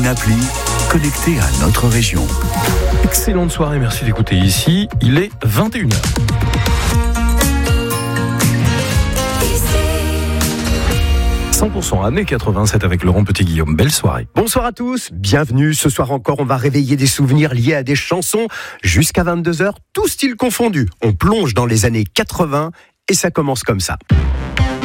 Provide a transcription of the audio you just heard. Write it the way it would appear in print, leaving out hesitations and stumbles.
une appli connectée à notre région. Excellente soirée, merci d'écouter ici. Il est 21h. « 100% années 87 avec Laurent Petit-Guillaume. Belle soirée. Bonsoir à tous, bienvenue. Ce soir encore, on va réveiller des souvenirs liés à des chansons. Jusqu'à 22h, tout style confondu. On plonge dans les années 80 et ça commence comme ça.